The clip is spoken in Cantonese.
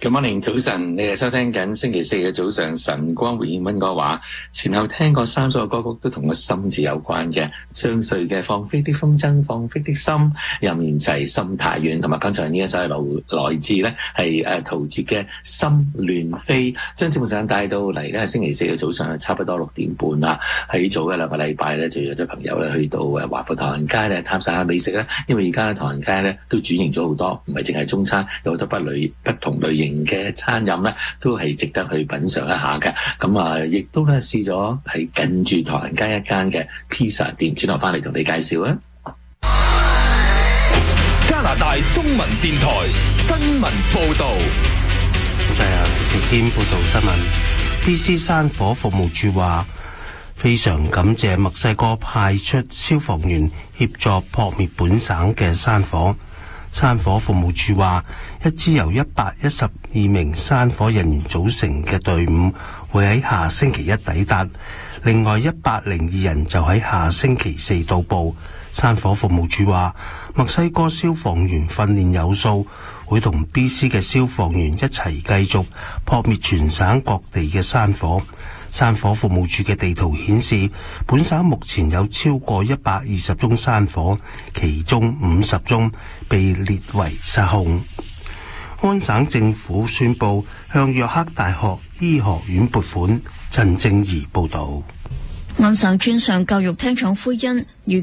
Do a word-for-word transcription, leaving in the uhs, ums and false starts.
Good morning，早晨，你哋收聽緊星期四嘅早上晨光回應溫哥華。前後聽過三首歌曲都同個心字有關嘅，張瑞嘅放飛的風箏，放飛的心，任賢齊心太遠，同埋剛才呢一首係來來自咧係誒陶喆嘅心亂飛。將節目時間帶到嚟咧，星期四嘅早上差不多六點半啦。喺早嘅兩個禮拜咧，就約咗朋友咧去到誒華富唐人街咧探索下美食啦。因為而家咧唐人街咧都轉型咗好多，唔係淨係中餐，有好多不類不同類型嘅餐飲咧都係值得去品嘗一下嘅。咁啊，亦都咧試咗喺近住唐人街一間嘅披薩店，轉頭翻嚟同你介紹啊！ 加拿大中文電台新聞報道， 就係直天報道新聞。B C 山火服務處話，非常感謝墨西哥派出消防員協助撲滅本省嘅山火。山火服務處話，一支由一百一十二名山火人員組成嘅隊伍會喺下星期一抵達，另外一百零二人就喺下星期四到埗。山火服務處話，墨西哥消防員訓練有素，會同 B C 嘅消防員一齊繼續撲滅全省各地嘅山火。山火服務處嘅地圖顯示，本省目前有超過一百二十宗山火，其中五十宗被列為失控。安省政府宣布向約克大學醫學院撥款。陳正儀報道。 安省專上教育廳長奎恩預